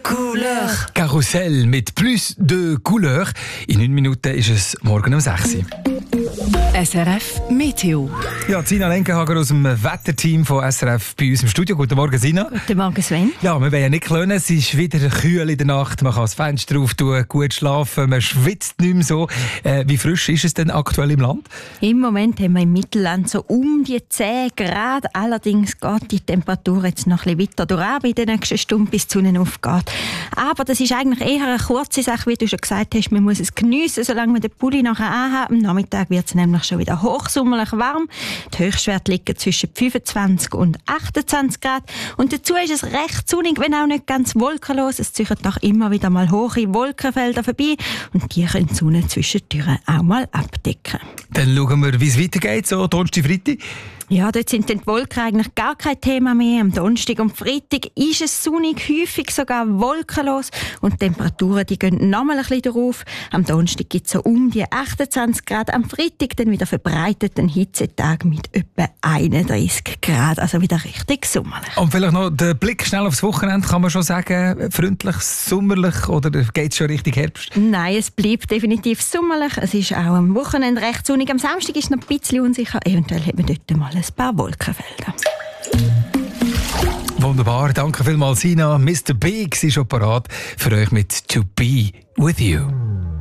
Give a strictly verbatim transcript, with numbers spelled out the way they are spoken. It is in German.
Couleur. Karussell mit plus de Couleur. In neun Minuten ist es morgen um sechs Uhr. S R F Meteo. Ja, Sina Lenkenhager aus dem Wetterteam von S R F bei uns im Studio. Guten Morgen, Sina. Guten Morgen, Sven. Ja, wir wollen ja nicht klönen. Es ist wieder kühl in der Nacht. Man kann das Fenster auftun, gut schlafen. Man schwitzt nicht mehr so. Äh, wie frisch ist es denn aktuell im Land? Im Moment haben wir im Mittelland so um die zehn Grad. Allerdings geht die Temperatur jetzt noch ein bisschen weiter durch in den nächsten Stunden, bis die Sonne aufgeht. Aber das ist eigentlich eher eine kurze Sache, wie du schon gesagt hast. Man muss es geniessen, solange man den Pulli nachher anhat. Am Nachmittag wird es nämlich schon wieder hochsommerlich warm. Die Höchstwerte liegen zwischen fünfundzwanzig und achtundzwanzig Grad. Und dazu ist es recht sonnig, wenn auch nicht ganz wolkenlos. Es ziehen doch immer wieder mal hohe Wolkenfelder vorbei. Und die können die Sonne zwischendurch auch mal abdecken. Dann schauen wir, wie es weitergeht, so Donnerstag, Freitag. Ja, dort sind die Wolken eigentlich gar kein Thema mehr. Am Donnerstag und Freitag ist es sonnig, häufig sogar wolkenlos. Und die Temperaturen die gehen nochmal ein bisschen drauf. Am Donnerstag gibt es so um die achtundzwanzig Grad. Am Freitag dann wieder verbreitet ein Hitzetag mit etwa einunddreißig Grad. Also wieder richtig sommerlich. Und vielleicht noch der Blick schnell aufs Wochenende. Kann man schon sagen, freundlich, sommerlich oder geht es schon Richtung Herbst? Nein, es bleibt definitiv sommerlich. Es ist auch am Wochenende recht sonnig. Am Samstag ist es noch ein bisschen unsicher. Eventuell hat man dort mal ein paar Wolkenfelder. Wunderbar, danke vielmals, Sina. Mister Big ist schon parat für euch mit «To Be With You».